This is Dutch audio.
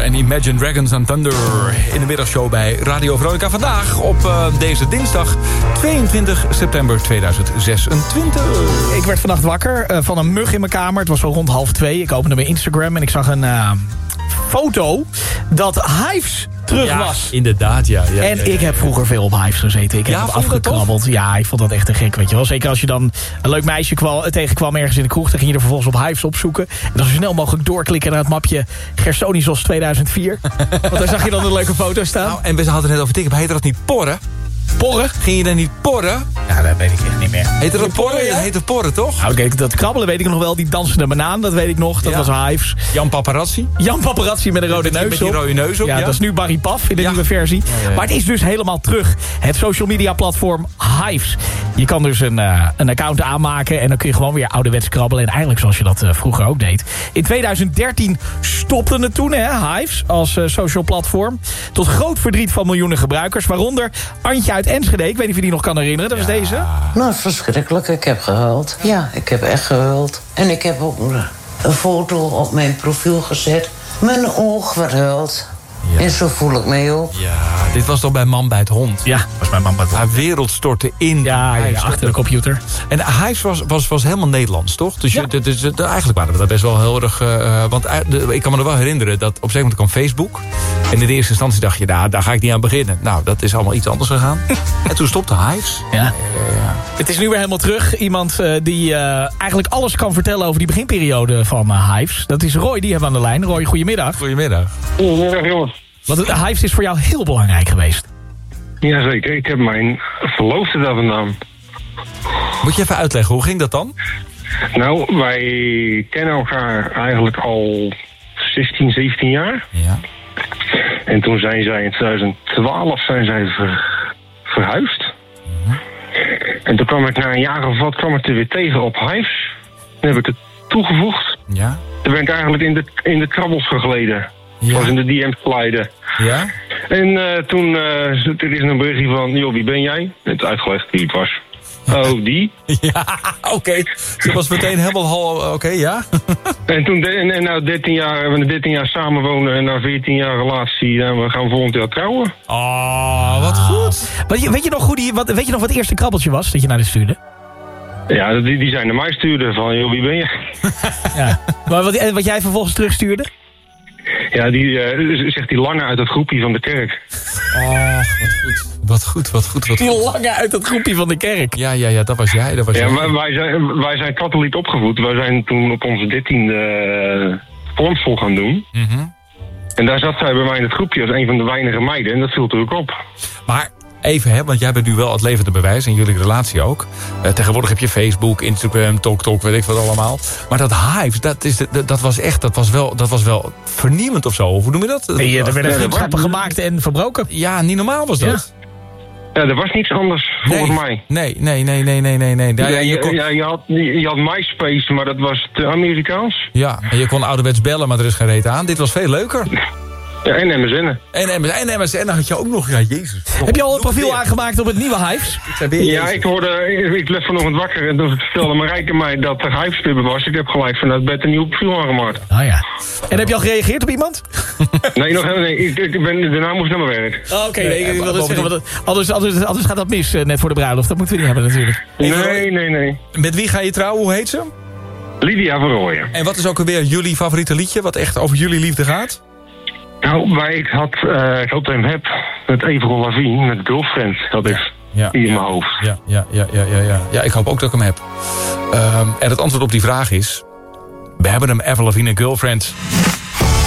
en Imagine Dragons and Thunder in de middagshow bij Radio Veronica. Vandaag op deze dinsdag 22 september 2026. Ik werd vannacht wakker van een mug in mijn kamer. Het was zo rond 1:30. Ik opende mijn Instagram en ik zag een foto dat Hives terug was. Inderdaad, ja. Ik heb vroeger veel op Hives gezeten. Ik heb het afgekrabbeld. Ja, ik vond dat echt te gek, weet je wel. Zeker als je dan een leuk meisje tegenkwam ergens in de kroeg, dan ging je er vervolgens op Hives opzoeken. En dan zo snel mogelijk doorklikken naar het mapje Gersonisos 2004. Want daar zag je dan een leuke foto staan. Nou, en we hadden het net over TikTok. Heette dat niet porren? Porren? Ging je dan niet porren? Ja, dat weet ik echt niet meer. Heette dat porren? Ja, heette porren, toch? Nou, kijk, dat krabbelen weet ik nog wel. Die dansende banaan, dat weet ik nog. Dat was Hives. Jan Paparazzi Met een rode neus op. Met die rode neus op, ja. Dat is nu Barry Paf in de nieuwe versie. Ja. Maar het is dus helemaal terug. Het social media platform Hives. Je kan dus een account aanmaken en dan kun je gewoon weer ouderwets krabbelen. En eigenlijk zoals je dat vroeger ook deed. In 2013 stopte het toen, Hives, als social platform. Tot groot verdriet van miljoenen gebruikers. Waaronder Antje uit Enschede. Ik weet niet of je die nog kan herinneren. Dat was deze. Nou, verschrikkelijk. Ik heb gehuild. Ja, ik heb echt gehuild. En ik heb ook een foto op mijn profiel gezet. Mijn oog verhuild. Ja. En zo voel ik mij ook. Ja, dit was toch bij Man bij het Hond? Ja, was bij Man bij het Hond. Haar wereld stortte in. Ja, achter de computer. En Hives was helemaal Nederlands, toch? Dus, eigenlijk waren we daar best wel heel erg... want ik kan me nog wel herinneren dat op een gegeven moment kwam Facebook. En in de eerste instantie dacht je, daar ga ik niet aan beginnen. Nou, dat is allemaal iets anders gegaan. En toen stopte Hives. Ja. Het is nu weer helemaal terug. Iemand die eigenlijk alles kan vertellen over die beginperiode van Hives. Dat is Roy, die hebben we aan de lijn. Roy, goedemiddag. Goedemiddag. Goedemiddag, jongens. Want Hives is voor jou heel belangrijk geweest. Jazeker, ik heb mijn verloofde daar vandaan. Moet je even uitleggen, hoe ging dat dan? Nou, wij kennen elkaar eigenlijk al 16, 17 jaar. Ja. En toen zijn zij in 2012 verhuisd. Mm-hmm. En toen kwam ik na een jaar of wat er weer tegen op Hives. Toen heb ik het toegevoegd. Ja. Toen ben ik eigenlijk in de krabbels gegleden. Ja. Was in de DM's sliden. Ja? En toen er is een berichtje van, joh, wie ben jij? Het uitgelegd wie het was. Oh, die? Ja, oké. Ze was meteen helemaal oké, ja. En toen, en nou 13 jaar samenwonen en na 14 jaar relatie, we gaan volgend jaar trouwen. Oh, wat goed. Weet je nog wat het eerste krabbeltje was dat je naar de stuurde? Ja, die zijn naar mij stuurden van, joh, wie ben je? Ja. Maar wat jij vervolgens terugstuurde? Ja, zegt die lange uit het groepje van de kerk. Oh, wat goed. Die lange uit het groepje van de kerk. Ja, dat was jij. Wij zijn katholiek opgevoed. Wij zijn toen op onze 13e vormsel gaan doen. Mm-hmm. En daar zat zij bij mij in het groepje als een van de weinige meiden. En dat viel natuurlijk op. Maar even, want jij bent nu wel het levende bewijs in jullie relatie ook. Tegenwoordig heb je Facebook, Instagram, TokTok, weet ik wat allemaal. Maar dat Hives, dat was wel vernieuwend of zo. Hoe noem je dat? Nee, er werden vriendschappen gemaakt en verbroken. Ja, niet normaal was dat. Ja, er was niets anders, volgens mij. Nee. Je had MySpace, maar dat was te Amerikaans. Ja, en je kon ouderwets bellen, maar er is geen reet aan. Dit was veel leuker. Ja, en MSN. En MSN had je ook nog. Ja, jezus. Heb je al een profiel aangemaakt op het nieuwe Hives? Ja, ik bleef vanochtend wakker en toen vertelde Marijke mij dat er Hives was. Ik heb gelijk vanuit bed een nieuw profiel aangemaakt. Ah ja. En heb je al gereageerd op iemand? Nee, nog helemaal niet. Daarna moest ik naar mijn werk. Oké, ik wil het zeggen. Anders gaat dat mis net voor de bruiloft. Dat moeten we niet hebben natuurlijk. Nee. Met wie ga je trouwen? Hoe heet ze? Lydia van Rooyen. En wat is ook alweer jullie favoriete liedje? Wat echt over jullie liefde gaat? Nou, ik had hem met Avril Lavigne, met Girlfriend, had ik in mijn hoofd. Ja, ik hoop ook dat ik hem heb. En het antwoord op die vraag is, we hebben hem Avril Lavigne, Girlfriend.